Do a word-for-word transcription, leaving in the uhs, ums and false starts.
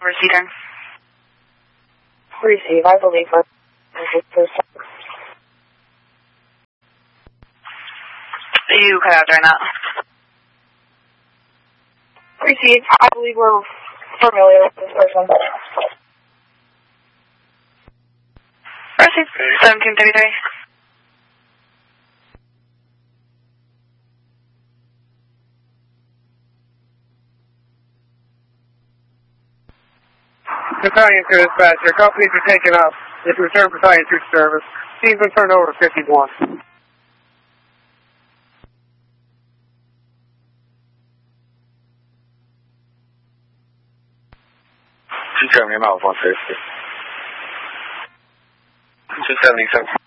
Receiver. Receive, I believe we're You cut out during that. Receive, I believe we're familiar with this person. Receive. seventeen thirty-three. Battalion to dispatcher. Companies are taken up. If you return battalion to service, team's been turned over to fifty-one. two seventy, I'm out of one fifty. two seventy-seven.